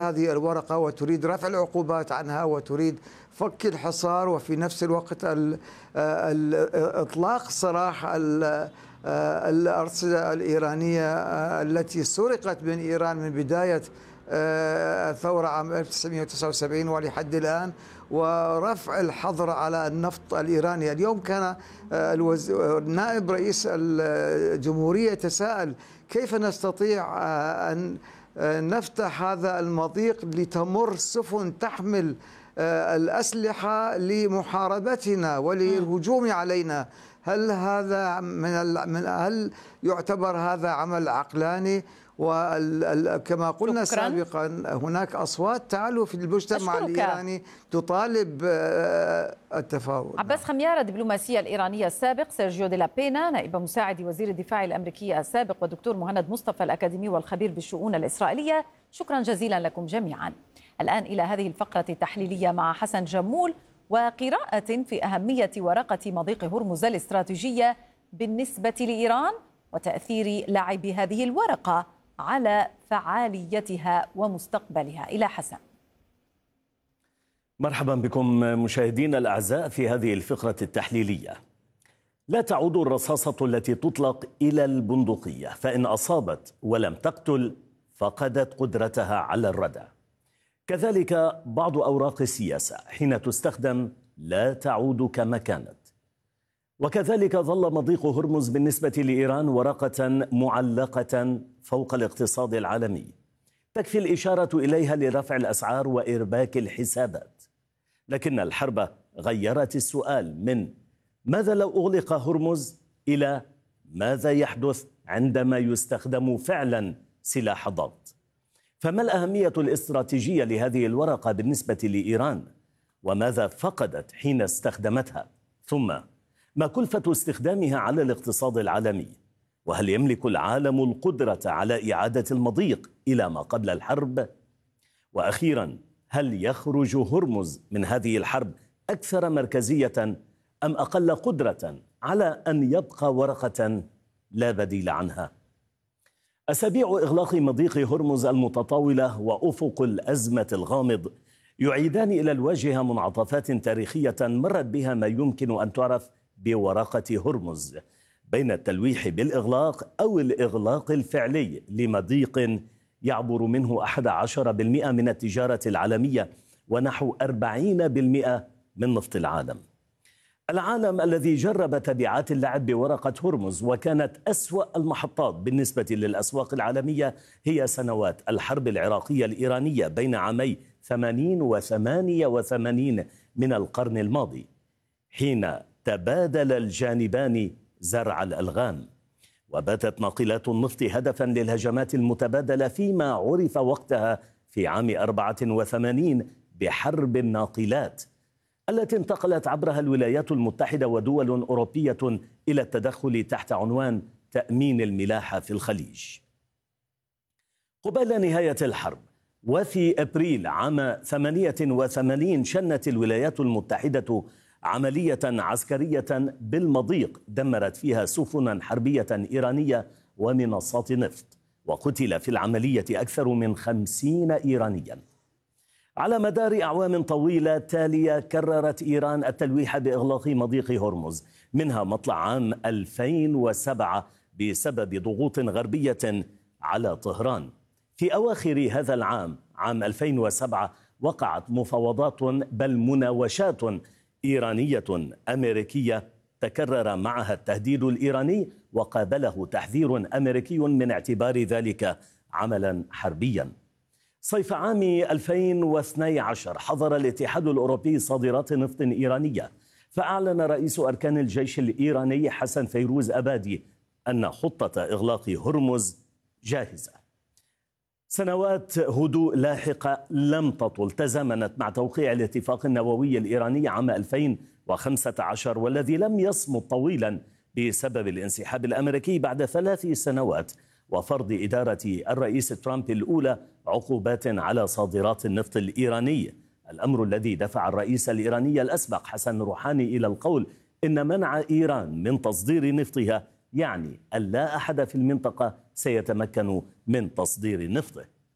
هذه الورقة وتريد رفع العقوبات عنها وتريد فك الحصار، وفي نفس الوقت إطلاق سراح الأرصدة الإيرانية التي سرقت من إيران من بداية الثورة عام 1979 ولحد الآن، ورفع الحظر على النفط الإيراني. اليوم كان نائب رئيس الجمهورية يتساءل كيف نستطيع أن نفتح هذا المضيق لتمر سفن تحمل الأسلحة لمحاربتنا وللهجوم علينا. هل هذا هل يعتبر هذا عمل عقلاني؟ وكما قلنا سابقا هناك أصوات تعلو في المجتمع الإيراني تطالب التفاوض. عباس خميار، الدبلوماسية الإيرانية السابق، سيرجيو دي لابينا نائب مساعد وزير الدفاع الأمريكي السابق، ودكتور مهند مصطفى الأكاديمي والخبير بالشؤون الإسرائيلية، شكرا جزيلا لكم جميعا. الآن إلى هذه الفقرة التحليلية مع حسن جمول وقراءة في أهمية ورقة مضيق هرمز الاستراتيجية بالنسبة لإيران وتأثير لعب هذه الورقة على فعاليتها ومستقبلها. إلى حسن. مرحبا بكم مشاهدينا الأعزاء في هذه الفقرة التحليلية. لا تعود الرصاصة التي تطلق إلى البندقية، فإن أصابت ولم تقتل فقدت قدرتها على الردع. كذلك بعض أوراق السياسة حين تستخدم لا تعود كما كانت. وكذلك ظل مضيق هرمز بالنسبة لإيران ورقة معلقة فوق الاقتصاد العالمي تكفي الإشارة إليها لرفع الأسعار وإرباك الحسابات. لكن الحرب غيرت السؤال من ماذا لو أغلق هرمز إلى ماذا يحدث عندما يستخدم فعلا سلاح ضغط. فما الأهمية الاستراتيجية لهذه الورقة بالنسبة لإيران؟ وماذا فقدت حين استخدمتها؟ ثم ما كلفة استخدامها على الاقتصاد العالمي؟ وهل يملك العالم القدرة على إعادة المضيق إلى ما قبل الحرب؟ وأخيرا، هل يخرج هرمز من هذه الحرب أكثر مركزية أم أقل قدرة على أن يبقى ورقة لا بديل عنها؟ أسابيع إغلاق مضيق هرمز المتطاولة وأفق الأزمة الغامض يعيدان إلى الواجهة منعطفات تاريخية مرت بها ما يمكن أن تعرف بورقة هرمز، بين التلويح بالإغلاق أو الإغلاق الفعلي لمضيق يعبر منه 11% من التجارة العالمية ونحو 40% من نفط العالم. العالم الذي جرب تبعات اللعب بورقة هرمز، وكانت أسوأ المحطات بالنسبة للأسواق العالمية هي سنوات الحرب العراقية الإيرانية بين عامي 80 و88 من القرن الماضي، حين تبادل الجانبان زرع الألغام، وباتت ناقلات النفط هدفا للهجمات المتبادلة فيما عرف وقتها في عام 84 بحرب الناقلات، التي انتقلت عبرها الولايات المتحدة ودول أوروبية إلى التدخل تحت عنوان تأمين الملاحة في الخليج. قبيل نهاية الحرب وفي أبريل عام 88 شنت الولايات المتحدة عملية عسكرية بالمضيق دمرت فيها سفنا حربية إيرانية ومنصات نفط، وقتل في العملية أكثر من 50 إيرانيا. على مدار أعوام طويلة تالية كررت إيران التلويح بإغلاق مضيق هرمز، منها مطلع عام 2007 بسبب ضغوط غربية على طهران. في أواخر هذا العام، عام 2007، وقعت مفاوضات بل مناوشات إيرانية أمريكية تكرر معها التهديد الإيراني وقابله تحذير أمريكي من اعتبار ذلك عملا حربيا. صيف عام 2012 حظر الاتحاد الأوروبي صادرات نفط إيرانية، فأعلن رئيس أركان الجيش الإيراني حسن فيروز أبادي أن خطة إغلاق هرمز جاهزة. سنوات هدوء لاحقة لم تطل تزامنت مع توقيع الاتفاق النووي الإيراني عام 2015، والذي لم يصمد طويلا بسبب الانسحاب الأمريكي بعد 3 سنوات وفرض إدارة الرئيس ترامب الأولى عقوبات على صادرات النفط الإيراني، الأمر الذي دفع الرئيس الإيراني الأسبق حسن روحاني إلى القول إن منع إيران من تصدير نفطها يعني أن لا أحد في المنطقة سيتمكن من تصدير نفطه.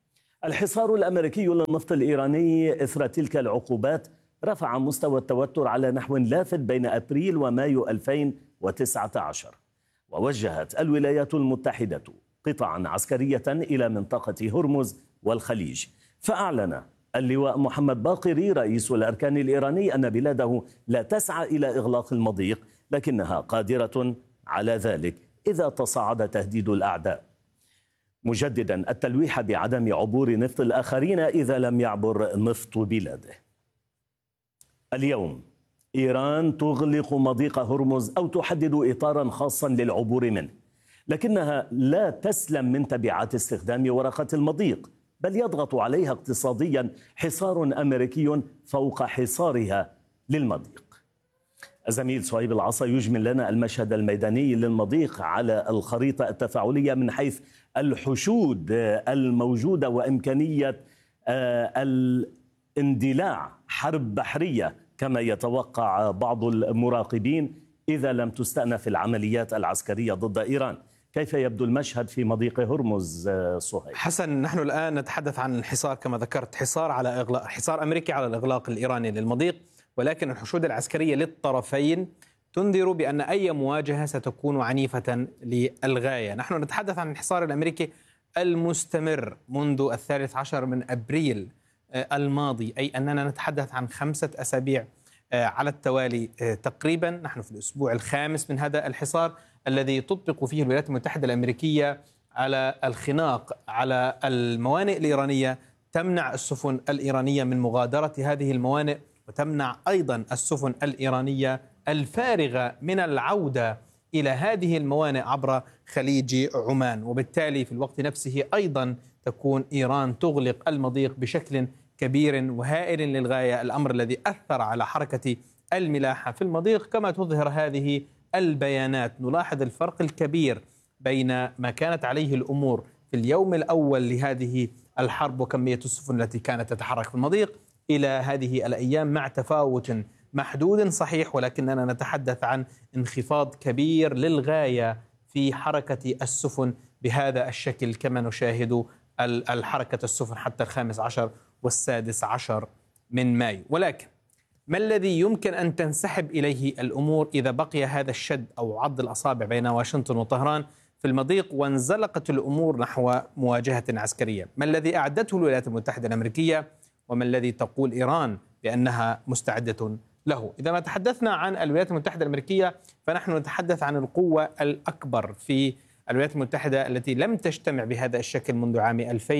الحصار الأمريكي للنفط الإيراني إثر تلك العقوبات رفع مستوى التوتر على نحو لافت بين أبريل ومايو 2019، ووجهت الولايات المتحدة قطعا عسكرية إلى منطقة هرمز والخليج. فأعلن اللواء محمد باقري رئيس الأركان الإيراني أن بلاده لا تسعى إلى إغلاق المضيق، لكنها قادرة على ذلك إذا تصاعد تهديد الأعداء، مجددا التلويح بعدم عبور نفط الآخرين إذا لم يعبر نفط بلاده. اليوم إيران تغلق مضيق هرمز أو تحدد إطارا خاصا للعبور منه، لكنها لا تسلم من تبعات استخدام ورقة المضيق، بل يضغط عليها اقتصاديا حصار أمريكي فوق حصارها للمضيق. الزميل صهيب العصا يجمل لنا المشهد الميداني للمضيق على الخريطة التفاعلية من حيث الحشود الموجودة وإمكانية الاندلاع حرب بحرية كما يتوقع بعض المراقبين إذا لم تستأنف العمليات العسكرية ضد إيران. كيف يبدو المشهد في مضيق هرمز صهيب؟ حسن، نحن الآن نتحدث عن الحصار كما ذكرت، حصار أمريكي على الإغلاق الإيراني للمضيق، ولكن الحشود العسكرية للطرفين تنذر بأن أي مواجهة ستكون عنيفة للغاية. نحن نتحدث عن الحصار الأمريكي المستمر منذ 13 من أبريل الماضي، أي أننا نتحدث عن 5 أسابيع على التوالي تقريبا. نحن في الأسبوع الخامس من هذا الحصار الذي تطبق فيه الولايات المتحدة الأمريكية على الخناق على الموانئ الإيرانية، تمنع السفن الإيرانية من مغادرة هذه الموانئ، وتمنع أيضا السفن الإيرانية الفارغة من العودة إلى هذه الموانئ عبر خليج عمان. وبالتالي في الوقت نفسه أيضا تكون إيران تغلق المضيق بشكل كبير وهائل للغاية، الأمر الذي أثر على حركة الملاحة في المضيق. كما تظهر هذه البيانات نلاحظ الفرق الكبير بين ما كانت عليه الأمور في اليوم الأول لهذه الحرب وكمية السفن التي كانت تتحرك في المضيق إلى هذه الأيام، مع تفاوت محدود صحيح، ولكننا نتحدث عن انخفاض كبير للغاية في حركة السفن بهذا الشكل كما نشاهد الحركة السفن حتى 15 و16 من مايو. ولكن ما الذي يمكن أن تنسحب إليه الأمور إذا بقي هذا الشد أو عض الأصابع بين واشنطن وطهران في المضيق وانزلقت الأمور نحو مواجهة عسكرية؟ ما الذي أعدته الولايات المتحدة الأمريكية وما الذي تقول إيران بأنها مستعدة له؟ إذا ما تحدثنا عن الولايات المتحدة الأمريكية فنحن نتحدث عن القوة الأكبر في الولايات المتحدة التي لم تجتمع بهذا الشكل منذ عام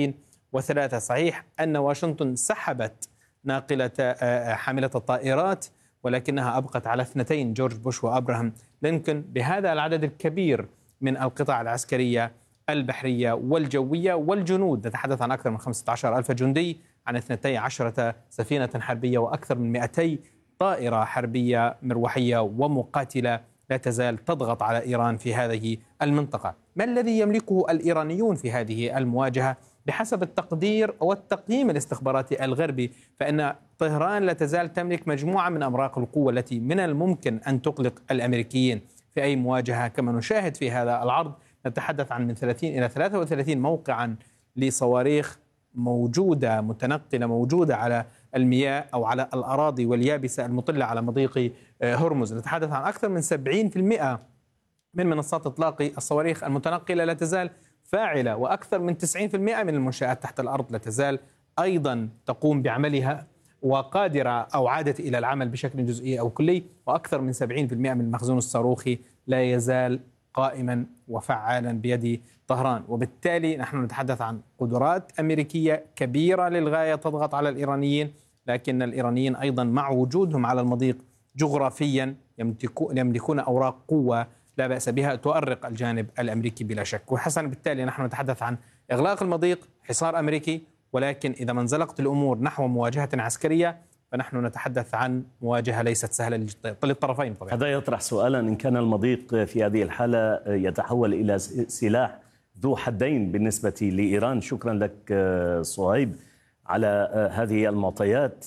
2003. صحيح أن واشنطن سحبت ناقلة حاملة الطائرات، ولكنها أبقت على 2 جورج بوش وأبراهام لينكولن بهذا العدد الكبير من القطع العسكرية البحرية والجوية والجنود. نتحدث عن أكثر من 15,000 جندي، عن 12 سفينة حربية وأكثر من 200 طائرة حربية مروحية ومقاتلة لا تزال تضغط على إيران في هذه المنطقة. ما الذي يملكه الإيرانيون في هذه المواجهة؟ بحسب التقدير والتقييم الاستخباراتي الغربي فإن طهران لا تزال تملك مجموعة من أمراق القوة التي من الممكن أن تقلق الأمريكيين في أي مواجهة. كما نشاهد في هذا العرض نتحدث عن من 30 إلى 33 موقعا لصواريخ موجودة متنقلة موجودة على المياه أو على الأراضي واليابسة المطلة على مضيق هرمز. نتحدث عن أكثر من 70% من منصات إطلاق الصواريخ المتنقلة لا تزال فاعلة، وأكثر من 90% من المنشآت تحت الأرض لا تزال أيضا تقوم بعملها وقادرة أو عادت إلى العمل بشكل جزئي أو كلي، وأكثر من 70% من المخزون الصاروخي لا يزال قائما وفعالا بيد طهران. وبالتالي نحن نتحدث عن قدرات أمريكية كبيرة للغاية تضغط على الإيرانيين، لكن الإيرانيين أيضا مع وجودهم على المضيق جغرافيا يملكون أوراق قوة لا بأس بها تؤرق الجانب الأمريكي بلا شك. وحسنا بالتالي نحن نتحدث عن إغلاق المضيق، حصار أمريكي، ولكن إذا ما انزلقت الأمور نحو مواجهة عسكرية فنحن نتحدث عن مواجهة ليست سهلة للطرفين طبعا. هذا يطرح سؤالا: إن كان المضيق في هذه الحالة يتحول إلى سلاح ذو حدين بالنسبة لإيران. شكرا لك صهيب على هذه المعطيات.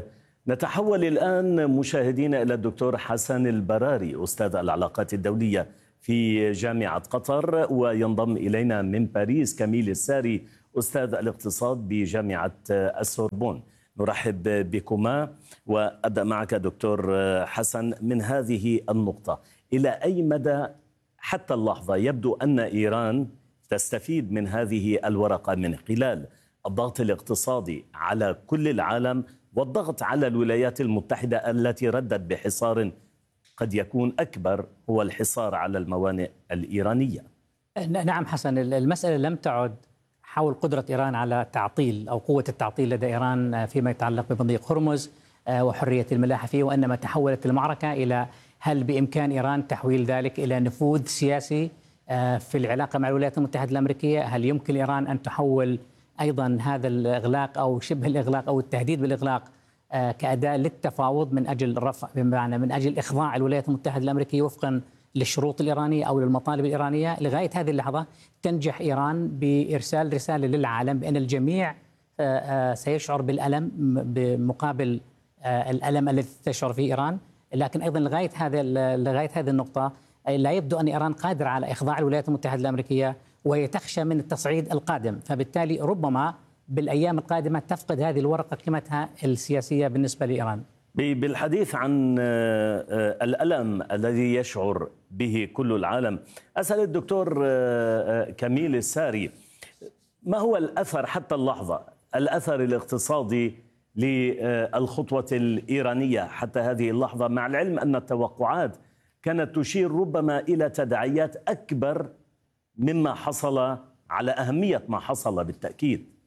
نتحول الآن مشاهدينا إلى الدكتور حسن البراري أستاذ العلاقات الدولية في جامعة قطر، وينضم إلينا من باريس كميل الساري أستاذ الاقتصاد بجامعة السوربون. نرحب بكما، وأبدأ معك دكتور حسن. من هذه النقطة، إلى أي مدى حتى اللحظة يبدو أن إيران تستفيد من هذه الورقة من خلال الضغط الاقتصادي على كل العالم والضغط على الولايات المتحدة التي ردت بحصار قد يكون أكبر، هو الحصار على الموانئ الإيرانية؟ نعم حسن، المسألة لم تعد حول قدرة إيران على تعطيل أو قوة التعطيل لدى إيران فيما يتعلق بمضيق هرمز وحرية الملاحة فيه، وإنما تحولت المعركة إلى هل بإمكان إيران تحويل ذلك إلى نفوذ سياسي في العلاقة مع الولايات المتحدة الأمريكية؟ هل يمكن إيران أن تحول أيضا هذا الإغلاق أو شبه الإغلاق أو التهديد بالإغلاق كأداة للتفاوض من أجل رفع، بمعنى من أجل إخضاع الولايات المتحدة الأمريكية وفقا للشروط الإيرانية أو للمطالب الإيرانية؟ لغاية هذه اللحظة تنجح إيران بإرسال رسالة للعالم بأن الجميع سيشعر بالألم بمقابل الألم الذي تشعر فيه إيران، لكن أيضا لغاية هذه النقطة لا يبدو أن إيران قادرة على إخضاع الولايات المتحدة الأمريكية، وهي تخشى من التصعيد القادم، فبالتالي ربما بالأيام القادمة تفقد هذه الورقة قيمتها السياسية بالنسبة لإيران. بالحديث عن الألم الذي يشعر به كل العالم، أسأل الدكتور كميل الساري، ما هو الأثر حتى اللحظة، الأثر الاقتصادي للخطوة الإيرانية حتى هذه اللحظة، مع العلم أن التوقعات كانت تشير ربما إلى تداعيات أكبر مما حصل، على أهمية ما حصل بالتأكيد؟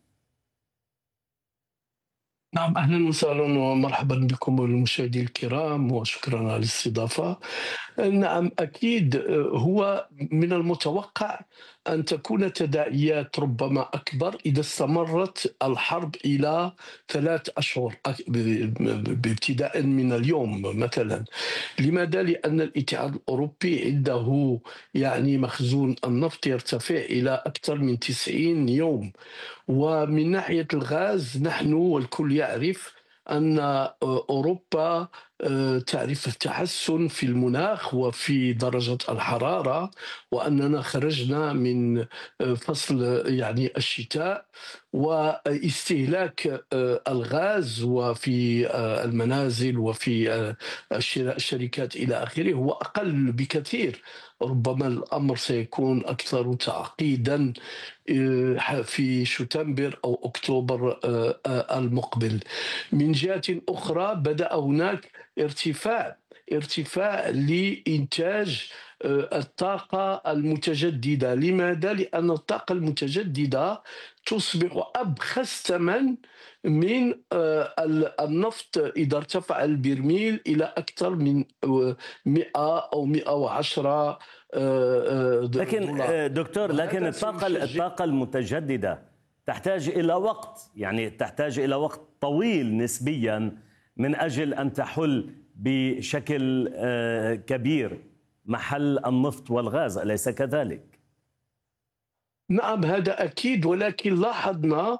نعم، أهلا وسهلا ومرحبا بكم المشاهدين الكرام، وشكرا على الاستضافة. نعم أكيد، هو من المتوقع أن تكون تداعيات ربما أكبر إذا استمرت الحرب إلى 3 أشهر بابتداء من اليوم مثلا. لماذا؟ لأن الاتحاد الأوروبي عنده مخزون النفط يرتفع إلى أكثر من 90 يوم، ومن ناحية الغاز نحن والكل يعرف أن أوروبا تعرف تحسن في المناخ وفي درجة الحرارة، وأننا خرجنا من فصل الشتاء، واستهلاك الغاز وفي المنازل وفي الشركات إلى آخره هو أقل بكثير. ربما الأمر سيكون أكثر تعقيدا في شتنبر أو أكتوبر المقبل. من جهة أخرى بدأ هناك ارتفاع لإنتاج الطاقة المتجددة. لماذا؟ لأن الطاقة المتجددة تصبح أبخس ثمن من النفط إذا ارتفع البرميل إلى أكثر من 100 أو 110 لكن دولار. دكتور، لكن الطاقة المتجددة تحتاج إلى وقت، تحتاج إلى وقت طويل نسبيا من أجل أن تحل بشكل كبير محل النفط والغاز، أليس كذلك؟ نعم هذا أكيد، ولكن لاحظنا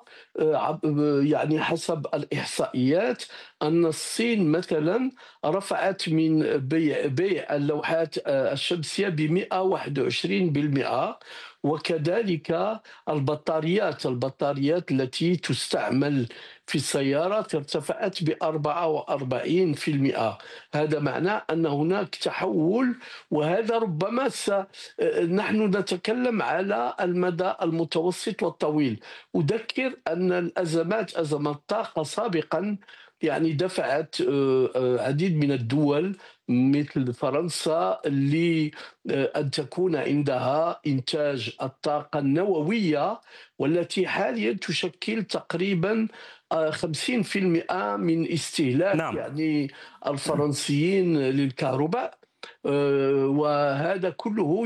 حسب الإحصائيات أن الصين مثلا رفعت من بيع اللوحات الشمسية ب121%، وكذلك البطاريات التي تستعمل في السيارات ارتفعت ب44%. هذا معناه أن هناك تحول، وهذا ربما نحن نتكلم على المدى المتوسط والطويل. أذكر أن أزمات الطاقة سابقا دفعت عديد من الدول مثل فرنسا لأن تكون عندها إنتاج الطاقة النووية، والتي حاليا تشكل تقريبا 50% من استهلاك نعم. الفرنسيين للكهرباء. وهذا كله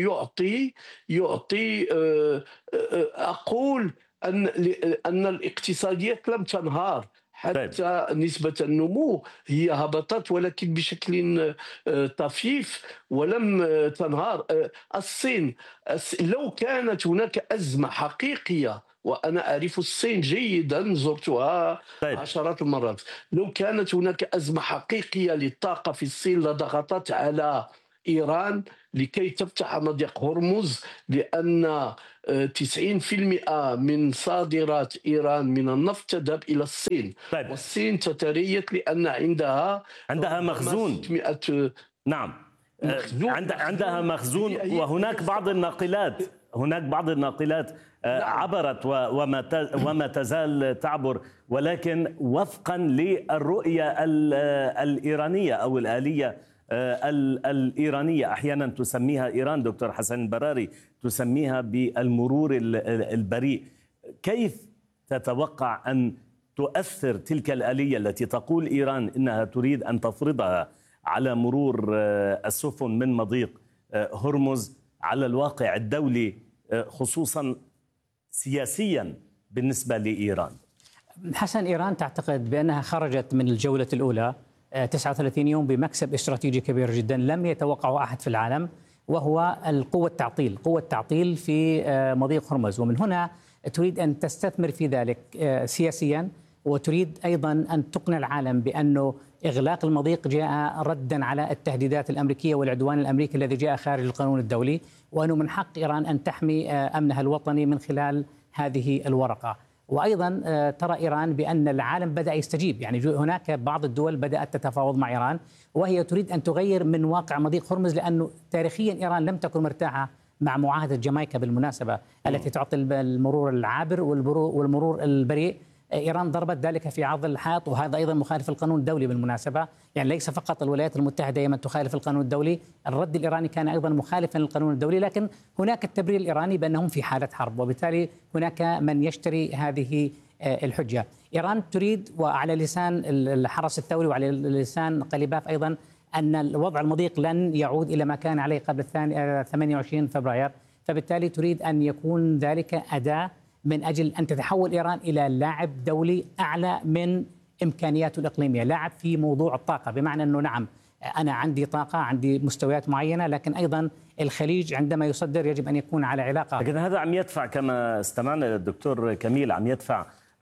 يعطي أقول أن الاقتصاديات لم تنهار، حتى نسبة النمو هي هبطت ولكن بشكل طفيف ولم تنهار. الصين لو كانت هناك أزمة حقيقية، وأنا أعرف الصين جيدا، زرتها عشرات المرات، لو كانت هناك أزمة حقيقية للطاقة في الصين لضغطت على إيران لكي تفتح مضيق هرمز، لأن 90% من صادرات إيران من النفط تذهب إلى الصين. طيب. والصين تتريث لأن عندها مخزون. 600 نعم، عندها مخزون. هي وهناك بعض الناقلات عبرت وما تزال تعبر، ولكن وفقا للرؤية الإيرانية أو الآلية الإيرانية. أحيانا تسميها إيران دكتور حسن البراري تسميها بالمرور البريء. كيف تتوقع أن تؤثر تلك الآلية التي تقول إيران إنها تريد أن تفرضها على مرور السفن من مضيق هرمز على الواقع الدولي، خصوصا سياسيا بالنسبة لإيران؟ حسن، إيران تعتقد بأنها خرجت من الجولة الأولى 39 يوم بمكسب استراتيجي كبير جدا لم يتوقعه أحد في العالم، وهو قوة التعطيل في مضيق هرمز. ومن هنا تريد أن تستثمر في ذلك سياسيا، وتريد أيضا أن تقنع العالم بأنه إغلاق المضيق جاء ردا على التهديدات الأمريكية والعدوان الأمريكي الذي جاء خارج القانون الدولي، وأنه من حق إيران أن تحمي أمنها الوطني من خلال هذه الورقة. وأيضا ترى إيران بأن العالم بدأ يستجيب، يعني هناك بعض الدول بدأت تتفاوض مع إيران، وهي تريد أن تغير من واقع مضيق هرمز، لأنه تاريخيا إيران لم تكن مرتاحة مع معاهدة جامايكا بالمناسبة التي تعطي المرور العابر والمرور البريء. إيران ضربت ذلك في عرض الحائط، وهذا أيضا مخالف القانون الدولي بالمناسبة. يعني ليس فقط الولايات المتحدة هي من تخالف القانون الدولي، الرد الإيراني كان أيضا مخالفا للقانون الدولي، لكن هناك التبرير الإيراني بأنهم في حالة حرب، وبالتالي هناك من يشتري هذه الحجة. إيران تريد، وعلى لسان الحرس الثوري وعلى لسان قليباف أيضا، أن الوضع المضيق لن يعود إلى ما كان عليه قبل 28 فبراير، فبالتالي تريد أن يكون ذلك أداة من أجل أن تتحول إيران إلى لاعب دولي أعلى من إمكانياته الإقليمية، لاعب في موضوع الطاقة، بمعنى أنه نعم أنا عندي طاقة، عندي مستويات معينة، لكن أيضا الخليج عندما يصدر يجب أن يكون على علاقة. لكن هذا عم يدفع، كما استمعنا للدكتور كميل، عم يدفع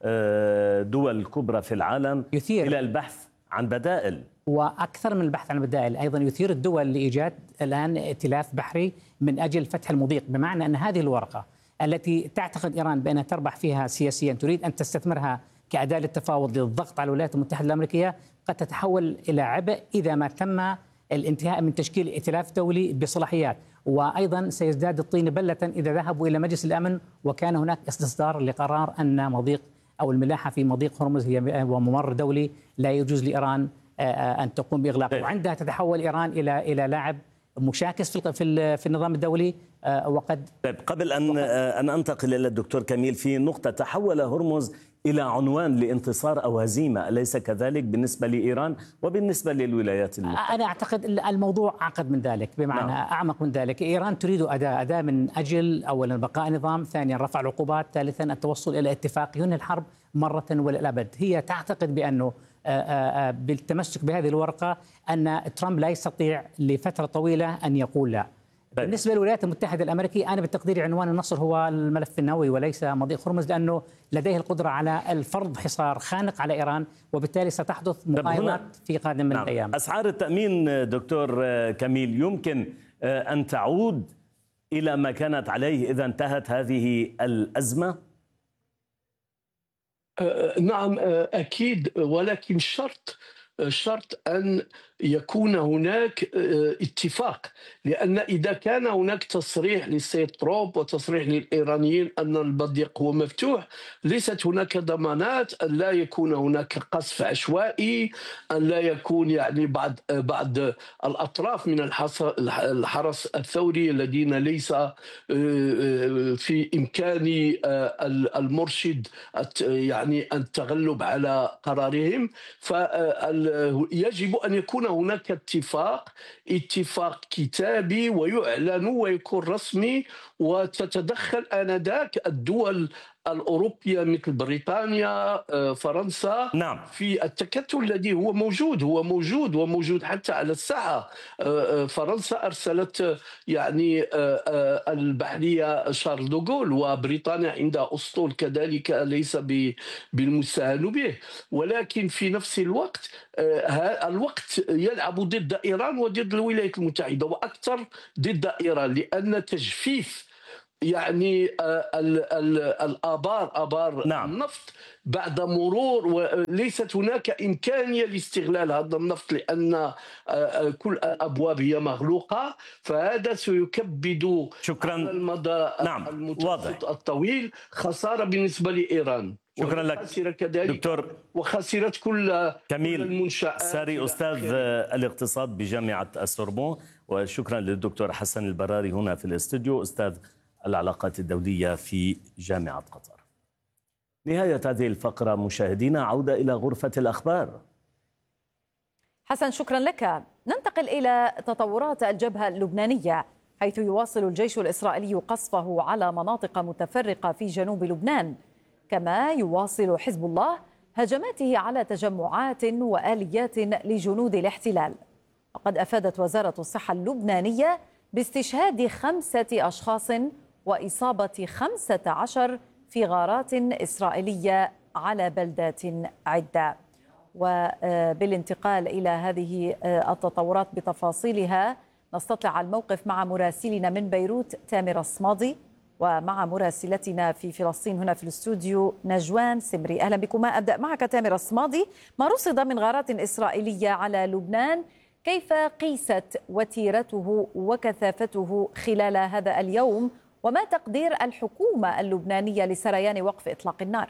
دول كبرى في العالم إلى البحث عن بدائل، وأكثر من البحث عن بدائل أيضا يثير الدول لإيجاد الآن ائتلاف بحري من أجل فتح المضيق، بمعنى أن هذه الورقة التي تعتقد إيران بأنها تربح فيها سياسيا تريد أن تستثمرها كأداة للتفاوض للضغط على الولايات المتحدة الأمريكية، قد تتحول إلى عبء إذا ما تم الانتهاء من تشكيل ائتلاف دولي بصلاحيات. وأيضا سيزداد الطين بلة إذا ذهبوا إلى مجلس الأمن وكان هناك استصدار لقرار أن مضيق أو الملاحة في مضيق هرمز هي ممر دولي لا يجوز لإيران أن تقوم بإغلاقه، وعندها تتحول إيران إلى لاعب مشاكس في النظام الدولي. وقد قبل أن أنتقل إلى الدكتور كميل في نقطة، تحول هرمز إلى عنوان لانتصار أو هزيمة، أليس كذلك بالنسبة لإيران وبالنسبة للولايات المتحدة؟ أنا أعتقد الموضوع أعقد من ذلك، بمعنى أعمق من ذلك. إيران تريد أداة من أجل أولا بقاء نظام، ثانيا رفع العقوبات، ثالثا التوصل إلى اتفاق ينهي الحرب مرة وللأبد. هي تعتقد بأنه بالتمسك بهذه الورقة أن ترامب لا يستطيع لفترة طويلة أن يقول لا. بالنسبة للولايات المتحدة الأمريكية، أنا بتقديري عنوان النصر هو الملف النووي وليس مضيق هرمز، لأنه لديه القدرة على الفرض حصار خانق على إيران، وبالتالي ستحدث مقاومات في قادم من الأيام. أسعار التأمين دكتور كميل يمكن أن تعود إلى ما كانت عليه إذا انتهت هذه الأزمة؟ نعم أكيد، ولكن شرط أن يكون هناك اتفاق، لأن إذا كان هناك تصريح للسيد ترامب وتصريح للإيرانيين أن المضيق هو مفتوح، ليست هناك ضمانات أن لا يكون هناك قصف عشوائي، أن لا يكون يعني بعض الأطراف من الحرس الثوري الذين ليس في إمكان المرشد يعني التغلب على قرارهم. فيجب أن يكون هناك اتفاق كتابي ويعلن ويكون رسمي، وتتدخل آنذاك الدول الأوروبية مثل بريطانيا، فرنسا، نعم، في التكتل الذي هو موجود حتى على الساحة. فرنسا أرسلت يعني البحرية شارل دوغول، وبريطانيا عندها أسطول كذلك ليس بالمستهان به. ولكن في نفس الوقت الوقت يلعب ضد إيران وضد الولايات المتحدة، وأكثر ضد إيران، لأن تجفيف يعني الآبار نعم. النفط بعد مرور، وليست هناك إمكانية لاستغلال هذا النفط لأن كل الأبواب هي مغلوقة، فهذا سيكبد شكرا. على المدى نعم. المتوسط الطويل خسارة بالنسبة لإيران. شكرا لك دكتور وخسرت كل كميل المنشآت ساري، أستاذ الاقتصاد بجامعة السوربون. وشكرا للدكتور حسن البراري هنا في الاستوديو، أستاذ العلاقات الدولية في جامعة قطر. نهاية هذه الفقرة مشاهدينا، عودة إلى غرفة الأخبار. حسن شكرا لك. ننتقل إلى تطورات الجبهة اللبنانية، حيث يواصل الجيش الإسرائيلي قصفه على مناطق متفرقة في جنوب لبنان، كما يواصل حزب الله هجماته على تجمعات وآليات لجنود الاحتلال. وقد أفادت وزارة الصحة اللبنانية باستشهاد 5 أشخاص وإصابة 15 في غارات إسرائيلية على بلدات عدة. وبالانتقال إلى هذه التطورات بتفاصيلها نستطلع الموقف مع مراسلنا من بيروت تامر الصمادي، ومع مراسلتنا في فلسطين هنا في الاستوديو نجوان سمري. أهلا بكما. أبدأ معك تامر الصمادي. ما رصد من غارات إسرائيلية على لبنان، كيف قيست وتيرته وكثافته خلال هذا اليوم، وما تقدير الحكومة اللبنانية لسريان وقف إطلاق النار؟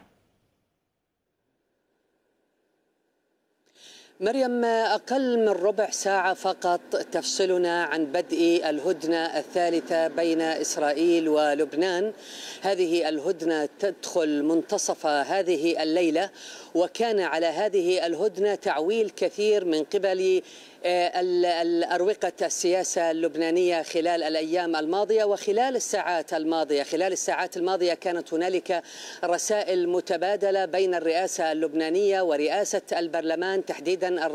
مريم، أقل من ربع ساعة فقط تفصلنا عن بدء الهدنة الثالثة بين إسرائيل ولبنان. هذه الهدنة تدخل منتصف هذه الليلة، وكان على هذه الهدنة تعويل كثير من قبل الأروقة السياسة اللبنانية خلال الأيام الماضية وخلال الساعات الماضية. خلال الساعات الماضية كانت هنالك رسائل متبادلة بين الرئاسة اللبنانية ورئاسة البرلمان، تحديدا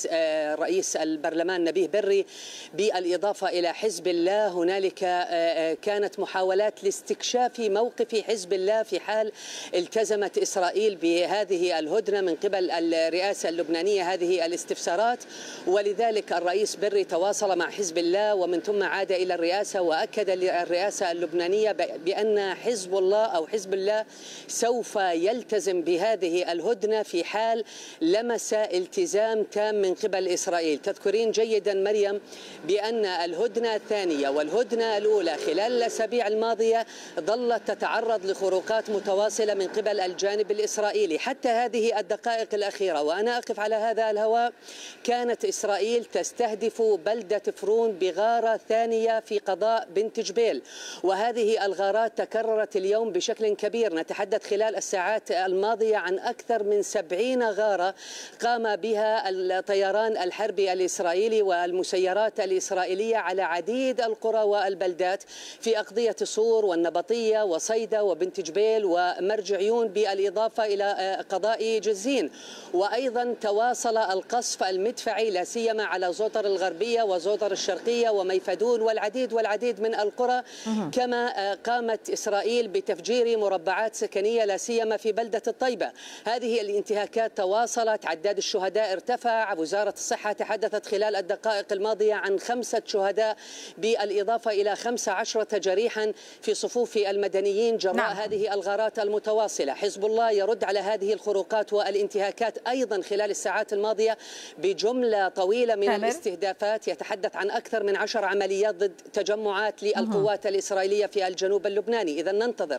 رئيس البرلمان نبيه بري، بالإضافة إلى حزب الله. هنالك كانت محاولات لاستكشاف موقف حزب الله في حال التزمت إسرائيل بهذه الهدنة من قبل الرئاسة اللبنانية هذه الاستفسارات. ولذلك الرئيس بري تواصل مع حزب الله ومن ثم عاد إلى الرئاسة، وأكد للرئاسة اللبنانية بأن حزب الله أو حزب الله سوف يلتزم بهذه الهدنة في حال لمس التزام تام من قبل إسرائيل. تذكرين جيدا مريم بأن الهدنة الثانية والهدنة الأولى خلال الأسابيع الماضية ظلت تتعرض لخروقات متواصلة من قبل الجانب الإسرائيلي حتى هذه الدقائق الأخيرة. وأنا أقف على هذا الهواء، كانت إسرائيل تستهدف بلدة فرون بغارة ثانية في قضاء بنت جبيل، وهذه الغارات تكررت اليوم بشكل كبير. نتحدث خلال الساعات الماضية عن أكثر من 70 غارة قام بها الطيران الحربي الإسرائيلي والمسيرات الإسرائيلية على عديد القرى والبلدات في أقضية صور والنبطية وصيدا وبنت جبيل ومرج عيون، بالإضافة إلى قضاء جزين. وأيضا تواصل القصف المدفعي لا سيما على زوطر الغربية وزوطر الشرقية وميفدون والعديد من القرى. كما قامت إسرائيل بتفجير مربعات سكنية لا سيما في بلدة الطيبة. هذه الانتهاكات تواصلت، عداد الشهداء ارتفع. وزارة الصحة تحدثت خلال الدقائق الماضية عن 5 شهداء بالإضافة إلى 15 جريحا في صفوف المدنيين جراء هذه الغارات المتواصلة. حزب الله يرد على هذه الخروقات والانتهاكات أيضا خلال الساعات الماضية بجملة طويلة من الاستهدافات، يتحدث عن أكثر من 10 عمليات ضد تجمعات للقوات الإسرائيلية في الجنوب اللبناني. إذا ننتظر،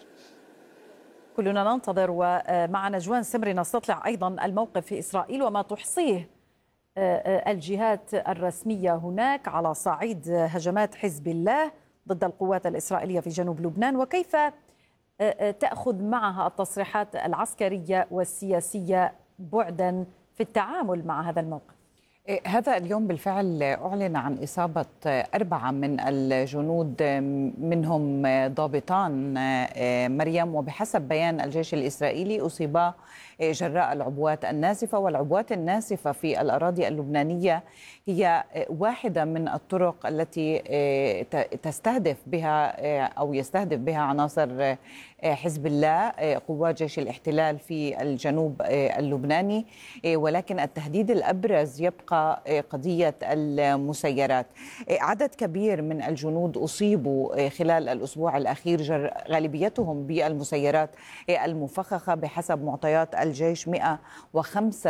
كلنا ننتظر. ومع نجوان سمري نستطلع أيضا الموقف في إسرائيل وما تحصيه الجهات الرسمية هناك على صعيد هجمات حزب الله ضد القوات الإسرائيلية في جنوب لبنان، وكيف تأخذ معها التصريحات العسكرية والسياسية بعدا في التعامل مع هذا الموقف. هذا اليوم بالفعل أعلن عن إصابة 4 من الجنود منهم ضابطان مريم، وبحسب بيان الجيش الإسرائيلي أصيبا جراء العبوات الناسفة. والعبوات الناسفة في الأراضي اللبنانية هي واحدة من الطرق التي تستهدف بها أو يستهدف بها عناصر حزب الله قوات جيش الاحتلال في الجنوب اللبناني. ولكن التهديد الأبرز يبقى قضية المسيرات. عدد كبير من الجنود أصيبوا خلال الأسبوع الأخير، غالبيتهم بالمسيرات المفخخة. بحسب معطيات الجيش 105